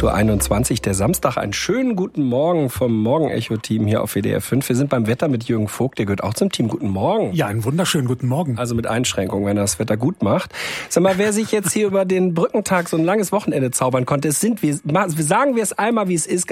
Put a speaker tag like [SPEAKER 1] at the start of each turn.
[SPEAKER 1] 8.21 Uhr, der Samstag. Einen schönen guten Morgen vom Morgen-Echo-Team hier auf WDR 5. Wir sind beim Wetter mit Jürgen Vogt, der gehört auch zum Team. Guten Morgen.
[SPEAKER 2] Ja, einen wunderschönen guten Morgen.
[SPEAKER 1] Also mit Einschränkungen, wenn er das Wetter gut macht. Sag mal, wer sich jetzt hier über den Brückentag so ein langes Wochenende zaubern konnte, sagen wir es einmal, wie es ist.